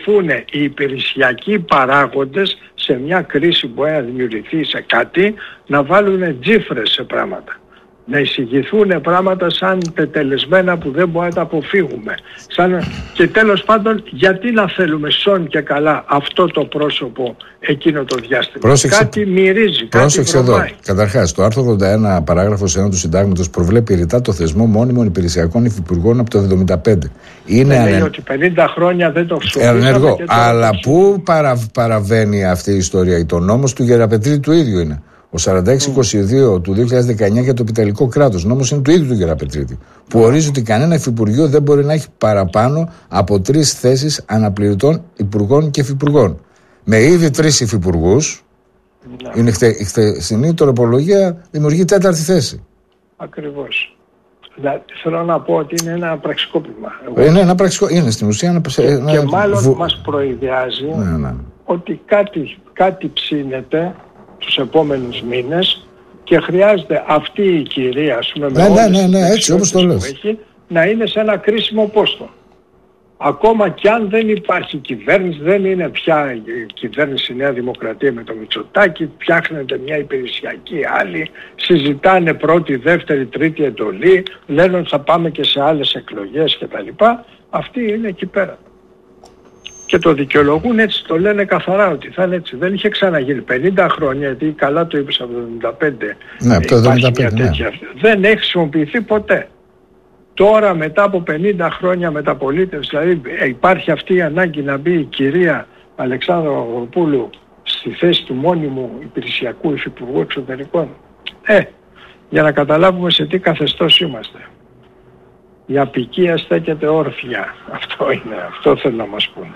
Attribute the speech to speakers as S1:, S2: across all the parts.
S1: οι υπηρεσιακοί παράγοντες σε μια κρίση που μπορεί να δημιουργηθεί σε κάτι, να βάλουν τζίφρες σε πράγματα. Να εισηγηθούν πράγματα σαν τετελεσμένα που δεν μπορούμε να τα αποφύγουμε. Και τέλος πάντων, γιατί να θέλουμε σόν και καλά αυτό το πρόσωπο εκείνο το διάστημα. Κάτι μυρίζει,
S2: πρόσεξε κάτι εδώ. Καταρχάς, το άρθρο 81 παράγραφος 1 του Συντάγματος προβλέπει ρητά το θεσμό μόνιμων υπηρεσιακών υφυπουργών από το 1975.
S1: Λέει ότι 50 χρόνια δεν το χρησιμοποιήσαμε.
S2: Αλλά πού παραβαίνει αυτή η ιστορία? Το νόμος του Γεραπετρίτη του ίδιου είναι. Ο 4622 του 2019 για το επιτελικό κράτος. Νόμος είναι του ίδιου του Γεραπετρίτη. Που ορίζει ότι κανένα υφυπουργείο δεν μπορεί να έχει παραπάνω από 3 θέσεις αναπληρωτών υπουργών και υφυπουργών. Με ήδη 3 υφυπουργούς, η χθεσινή τροπολογία δημιουργεί 4η θέση.
S1: Ακριβώς. Θέλω να πω ότι είναι ένα πραξικόπημα.
S2: Είναι ένα πραξικόπημα. Είναι στην ουσία
S1: και μάλλον μας προειδιάζει ότι κάτι ψήνεται τους επόμενους μήνες και χρειάζεται αυτή η κυρία, ας πούμε,
S2: έτσι όπως το λες,
S1: να είναι σε ένα κρίσιμο πόστο. Ακόμα κι αν δεν υπάρχει κυβέρνηση, δεν είναι πια η κυβέρνηση Νέα Δημοκρατία με το Μητσοτάκη, φτιάχνεται μια υπηρεσιακή άλλη, συζητάνε πρώτη, δεύτερη, τρίτη εντολή, λένε ότι θα πάμε και σε άλλες εκλογές κτλ. Αυτοί είναι εκεί πέρα. Και το δικαιολογούν έτσι, το λένε καθαρά ότι θα είναι έτσι. Δεν είχε ξαναγίνει 50 χρόνια, γιατί καλά το είπες από το 1975.
S2: Ναι, από το 1975.
S1: Δεν έχει χρησιμοποιηθεί ποτέ. Τώρα μετά από 50 χρόνια μεταπολίτευση, δηλαδή υπάρχει αυτή η ανάγκη να μπει η κυρία Αλεξάνδρα Παπαδοπούλου στη θέση του μόνιμου υπηρεσιακού υφυπουργού εξωτερικών. Για να καταλάβουμε σε τι καθεστώς είμαστε. Η αποικία στέκεται όρθια. Αυτό είναι, αυτό θέλω να μας πούνε.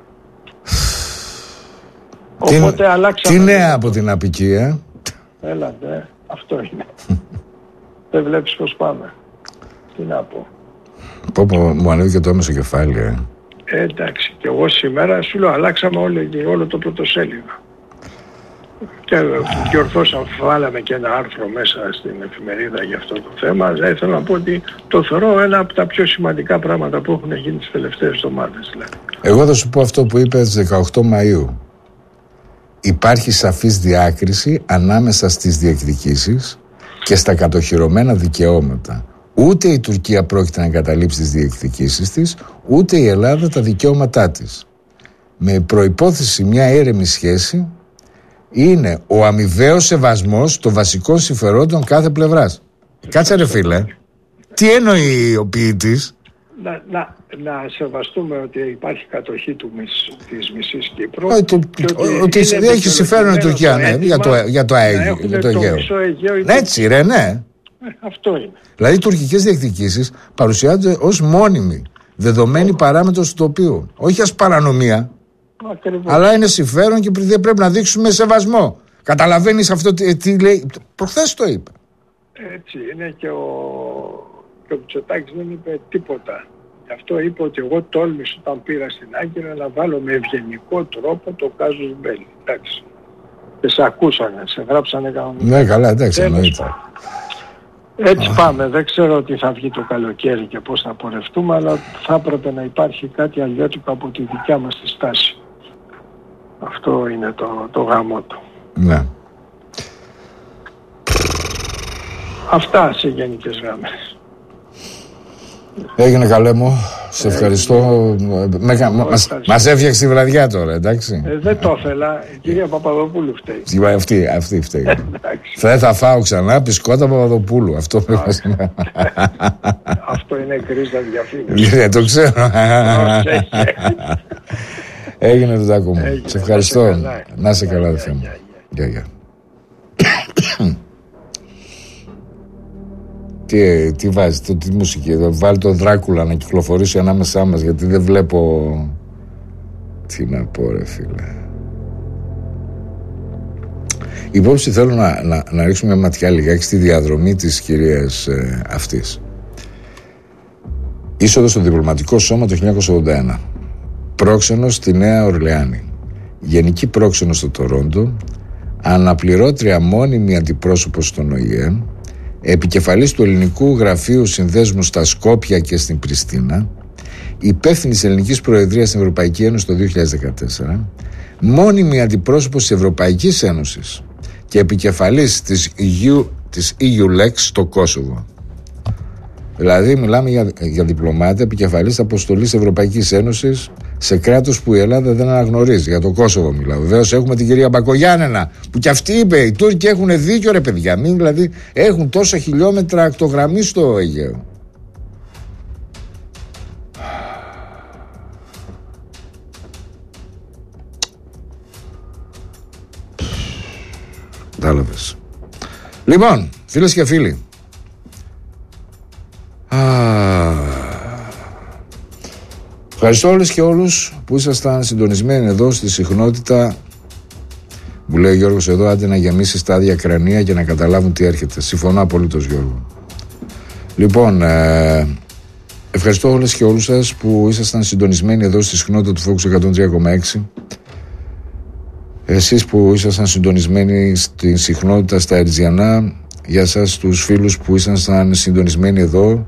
S1: Οπότε αλλάξαμε.
S2: Τι νέα από την αποικία?
S1: Έλατε, αυτό είναι. Δεν βλέπεις πως πάμε. Τι να πω.
S2: Μου ανοίγει και το έμεσο κεφάλι.
S1: Εντάξει, και εγώ σήμερα σου λέω αλλάξαμε όλο το πρωτοσέλιδο. Και διορθώσαμε, βάλαμε και ένα άρθρο μέσα στην εφημερίδα για αυτό το θέμα. Θέλω να πω ότι το θεωρώ ένα από τα πιο σημαντικά πράγματα που έχουν γίνει τις τελευταίες εβδομάδες. Δηλαδή.
S2: Εγώ θα σου πω αυτό που είπε στις 18 Μαΐου. Υπάρχει σαφής διάκριση ανάμεσα στις διεκδικήσεις και στα κατοχυρωμένα δικαιώματα. Ούτε η Τουρκία πρόκειται να εγκαταλείψει τις διεκδικήσεις της, ούτε η Ελλάδα τα δικαιώματά της. Με προϋπόθεση μια ήρεμη σχέση είναι ο αμοιβαίος σεβασμός των βασικών συμφερόντων κάθε πλευράς. Κάτσε ρε φίλε, τι εννοεί ο ποιητής?
S1: Να σεβαστούμε ότι υπάρχει κατοχή της μισής Κύπρου.
S2: Ότι έχει συμφέρον η Τουρκία, ναι, για το Αίγαιο. Έτσι ρε, ναι.
S1: Αυτό είναι.
S2: Δηλαδή οι τουρκικές διεκδικήσεις παρουσιάζονται ως μόνιμη, δεδομένη παράμετρος του τοπίου. Όχι ως παρανομία. Ακριβώς. Αλλά είναι συμφέρον και πρέπει να δείξουμε σεβασμό. Καταλαβαίνεις αυτό τι λέει? Προχθές το είπε.
S1: Έτσι είναι και ο Μητσοτάκης δεν είπε τίποτα. Γι' αυτό είπε ότι εγώ τόλμησα όταν πήρα στην Άγκυρα να βάλω με ευγενικό τρόπο το κάζους μπέλι. Εντάξει. Και σε ακούσανε, σε γράψανε κανονικά.
S2: Ναι, καλά, εντάξει, εννοείται.
S1: Έτσι πάμε. Δεν ξέρω τι θα βγει το καλοκαίρι και πώς θα πορευτούμε, αλλά θα έπρεπε να υπάρχει κάτι αλλιώτικο από τη δικιά μας τη στάση. Αυτό είναι το γάμο του.
S2: Ναι.
S1: Αυτά σε γενικές γραμμές.
S2: Έγινε καλέ μου. Σε ευχαριστώ. Μας έφτιαξε τη βραδιά τώρα, εντάξει.
S1: Δεν το ήθελα. Η κυρία Παπαδοπούλου φταίει.
S2: Αυτή φταίει. Θα φάω ξανά πισκότα Παπαδοπούλου. Αυτό
S1: είναι κρίζα διαφήμιση.
S2: Το ξέρω. Έγινε το τάκο μου. Σε ευχαριστώ. Να είσαι καλά, αδερφέ μου. Γεια. Τι βάζει, τι μουσική? Βάλει το Δράκουλα να κυκλοφορήσει ανάμεσά μας, γιατί δεν βλέπω. Τι να πω ρε φίλε. Υπόψη θέλω να ρίξουμε μια ματιά λιγάκι στη διαδρομή της κυρίας αυτής. Είσοδο στο διπλωματικό σώμα το 1981. Πρόξενος στη Νέα Ορλεάνη. Γενική πρόξενος στο Τορόντο. Αναπληρώτρια μόνιμη αντιπρόσωπος στον ΟΗΕ. Επικεφαλής του ελληνικού γραφείου συνδέσμου στα Σκόπια και στην Πριστίνα. υπεύθυνη της ελληνικής προεδρίας στην Ευρωπαϊκή Ένωση το 2014, μόνιμη αντιπρόσωπος της Ευρωπαϊκής Ένωσης και επικεφαλής της EULEX στο Κόσοβο. Δηλαδή μιλάμε για διπλωμάτη επικεφαλής αποστολής Ευρωπαϊκής Ένωσης σε κράτος που η Ελλάδα δεν αναγνωρίζει. Για το Κόσοβο μιλάω. Βεβαίως έχουμε την κυρία Μπακογιάννενα που κι αυτή είπε: οι Τούρκοι έχουν δίκιο, ρε παιδιά. Μην δηλαδή έχουν τόσα χιλιόμετρα ακτογραμμή στο Αιγαίο. Κατάλαβες. Λοιπόν, φίλες και φίλοι, ευχαριστώ όλες και όλους που ήσασταν συντονισμένοι εδώ στη συχνότητα. Μου λέει ο Γιώργος εδώ, άντε να γεμίσεις τα άδεια κρανία και να καταλάβουν τι έρχεται. Συμφωνώ απολύτως, Γιώργο. Λοιπόν, ευχαριστώ όλες και όλους σας που ήσασταν συντονισμένοι εδώ στη συχνότητα του Focus 103,6. Εσείς που ήσασταν συντονισμένοι στην συχνότητα στα Ερτζιανά, για σας τους φίλους που ήσασταν συντονισμένοι εδώ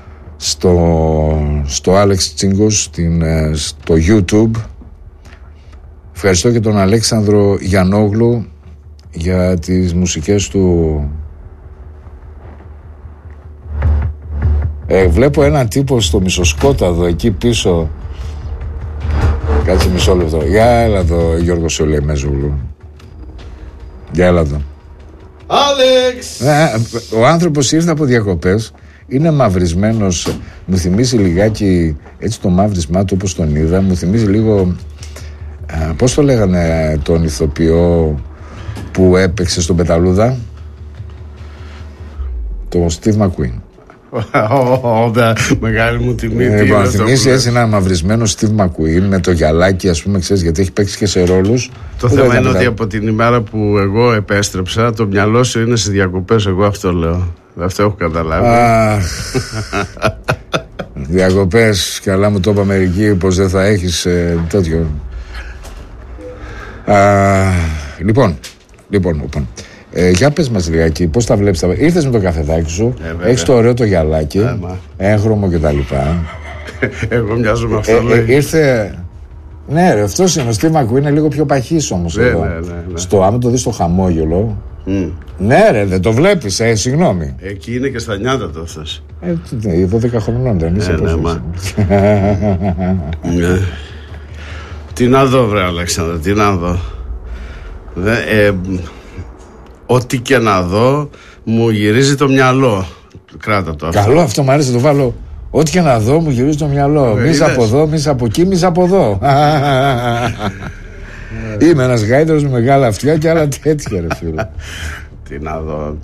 S2: στο Άλεξ Τσίγκος, στο YouTube. Ευχαριστώ και τον Αλέξανδρο Γιαννόγλου για τις μουσικές του. Βλέπω έναν τύπο στο μισοσκόταδο εκεί πίσω. Κάτσε μισό λεπτό. Για έλα εδώ, Γιώργο Σολεμέζογλου. Για έλα εδώ.
S3: Άλεξ!
S2: Ο άνθρωπος ήρθε από διακοπές. Είναι μαυρισμένος. Μου θυμίζει λιγάκι έτσι το μαύρισμά του όπως τον είδα. Μου θυμίζει λίγο. Πώς το λέγανε τον ηθοποιό που έπαιξε στον Πεταλούδα? Το Steve McQueen.
S3: Μεγάλη μου τιμή.
S2: Λοιπόν, θυμίζει έτσι ένα μαυρισμένο Steve McQueen με το γυαλάκι, ας πούμε, ξέρεις, γιατί έχει παίξει και σε ρόλους.
S3: Το θέμα είναι ότι από την ημέρα που εγώ επέστρεψα, το μυαλό σου είναι στις διακοπές. Εγώ αυτό λέω. Αυτό έχω καταλάβει.
S2: Διακοπές, καλά μου το είπα μερικοί, πως δεν θα έχεις τέτοιο. Λοιπόν. Για πες μας λιγάκι, πώς τα βλέπεις? Ήρθες με το καφεδάκι σου, έχεις το ωραίο το γυαλάκι, έγχρωμο και τα λοιπά.
S3: Εγώ μοιάζω με αυτό.
S2: Ήρθε. Ναι, ρε, αυτός είναι ο Steve McQueen, είναι λίγο πιο παχύς όμως εδώ. Ναι. Άμα το δεις στο χαμόγελο. Ναι, ρε, δεν το βλέπεις, συγγνώμη.
S3: Εκεί είναι και στα νιάτα του αυτός.
S2: 12 χρονών δεν είσαι?
S3: Τι να δω, βρε Αλέξανδρο, τι να δω. Ό,τι και να δω μου γυρίζει το μυαλό. Κράτα το αυτό.
S2: Καλό, αυτό μου αρέσει, το βάλω. Ό,τι και να δω μου γυρίζει το μυαλό. Μη από εδώ, μη από εκεί, μη από εδώ. Είμαι ένας γάιδρος με μεγάλα αυτιά και άλλα τέτοια, ρε φίλε.
S3: Τι να δω.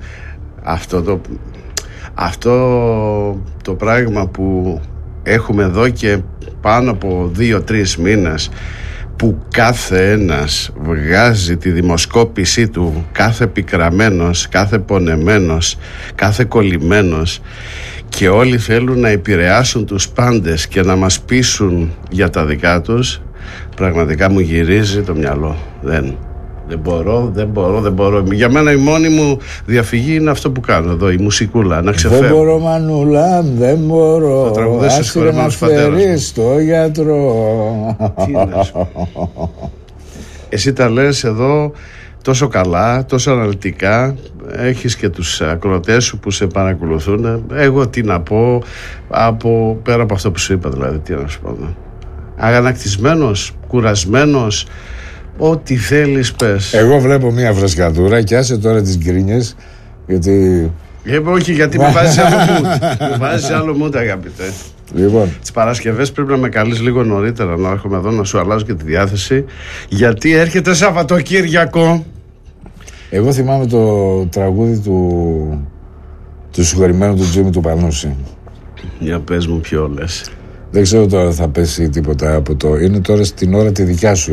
S3: Αυτό το πράγμα που έχουμε εδώ και πάνω από 2-3 μήνες, που κάθε ένας βγάζει τη δημοσκόπησή του, κάθε πικραμένος, κάθε πονεμένος, κάθε κολλημένος, και όλοι θέλουν να επηρεάσουν τους πάντες και να μας πείσουν για τα δικά τους, πραγματικά μου γυρίζει το μυαλό. Δεν μπορώ. Για μένα η μόνη μου διαφυγή είναι αυτό που κάνω εδώ, η μουσικούλα, να ξεφεύγω.
S2: Δεν μπορώ, μανούλα, δεν μπορώ. Άσκηρε να φέρεις το γιατρό.
S3: Τι να σου. Εσύ τα λες εδώ τόσο καλά, τόσο αναλυτικά. Έχεις και τους ακροατές σου που σε παρακολουθούν. Εγώ τι να πω πέρα από αυτό που σου είπα, δηλαδή, τι να σου πω. Αγανακτισμένος, κουρασμένος, ό,τι θέλεις πες.
S2: Εγώ βλέπω μια φρεσκαδούρα και άσε τώρα τις γκρίνιες, γιατί...
S3: Όχι, γιατί με βάζεις άλλο mood. Με βάζεις άλλο mood, αγαπητέ.
S2: Λοιπόν.
S3: Τις Παρασκευές πρέπει να με καλείς λίγο νωρίτερα, να έρχομαι εδώ να σου αλλάζω και τη διάθεση, γιατί έρχεται Σαββατοκύριακο.
S2: Εγώ θυμάμαι το τραγούδι του συγχωρημένου του Τζίμι του Πανούση.
S3: Για πες μου ποιο λες.
S2: Δεν ξέρω τώρα θα πέσει τίποτα από το... Είναι τώρα στην ώρα τη δικιά σου.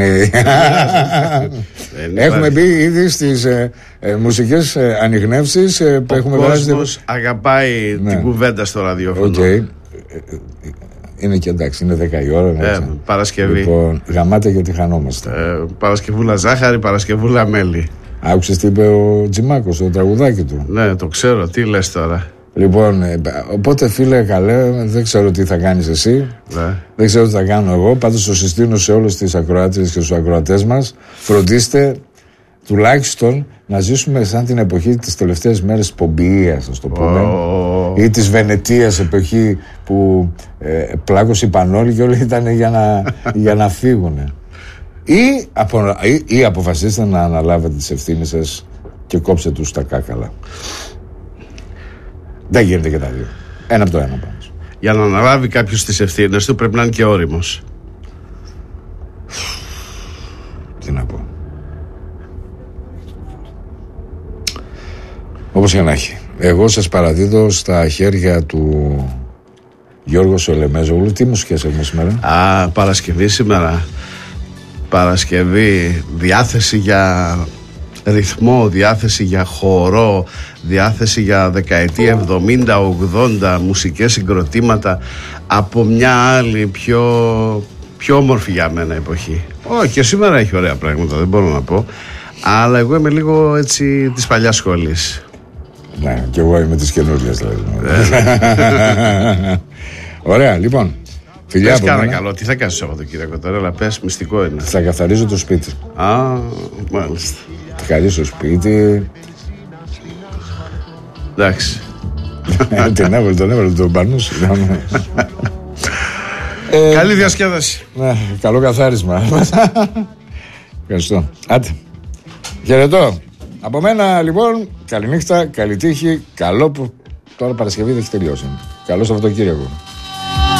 S2: Έχουμε μπει ήδη στις μουσικές ανιχνεύσεις.
S3: Ο κόσμος αγαπάει την κουβέντα στο ραδιόφωνο.
S2: Είναι και εντάξει, είναι 10 η ώρα.
S3: Παρασκευή.
S2: Λοιπόν, γαμάτε γιατί χανόμαστε.
S3: Παρασκευούλα ζάχαρη, Παρασκευούλα μέλι.
S2: Άκουσες τι είπε ο Τζιμάκος, το τραγουδάκι του?
S3: Ναι, το ξέρω, τι λες τώρα.
S2: Λοιπόν, οπότε φίλε καλέ, δεν ξέρω τι θα κάνεις εσύ, δεν ξέρω τι θα κάνω εγώ. Πάντως το συστήνω σε όλες τις ακροάτριες και τους ακροατές μας, φροντίστε τουλάχιστον να ζήσουμε σαν την εποχή της τελευταίες μέρες της Πομπιείας, ας το πούμε, ή της Βενετίας, εποχή που πλάκωσε η Πανόλη και όλοι ήταν για να φύγουν. Ή αποφασίστε να αναλάβετε τις ευθύνες σας και κόψτε τους τα κάκαλα. Δεν γίνεται και τα δύο. Ένα από το ένα πάνω.
S3: Για να αναλάβει κάποιος τις ευθύνες του πρέπει να είναι και όριμος.
S2: Τι να πω. Όπως και να έχει. Εγώ σας παραδίδω στα χέρια του Γιώργο Σολεμέζογλου. Τι μουσικές έχουμε σήμερα?
S3: Παρασκευή σήμερα. Παρασκευή. Διάθεση για ρυθμό, διάθεση για χορό, διάθεση για δεκαετία 70-80, μουσικές συγκροτήματα από μια άλλη πιο όμορφη για μένα εποχή. Όχι, και σήμερα έχει ωραία πράγματα, δεν μπορώ να πω, αλλά εγώ είμαι λίγο έτσι της παλιάς σχολής.
S2: Ναι, και εγώ είμαι της καινούριας δηλαδή. Ωραία, λοιπόν. Φιλιά
S3: πες κάνα καλό, τι θα κάνεις το Σαββατοκύριακο τώρα, αλλά πες, μυστικό είναι.
S2: Θα καθαρίζω το σπίτι.
S3: Μάλιστα.
S2: Θα καθαρίσω το σπίτι.
S3: Εντάξει.
S2: Τον έβαλε τον Πανούση.
S3: Καλή διασκέδαση.
S2: Ναι, καλό καθάρισμα. Ευχαριστώ. Άντε. Χαιρετώ. Από μένα λοιπόν, καληνύχτα, καλή τύχη. Καλό που τώρα Παρασκευή δεν έχει τελειώσει. Καλό Σαββατοκύριακο.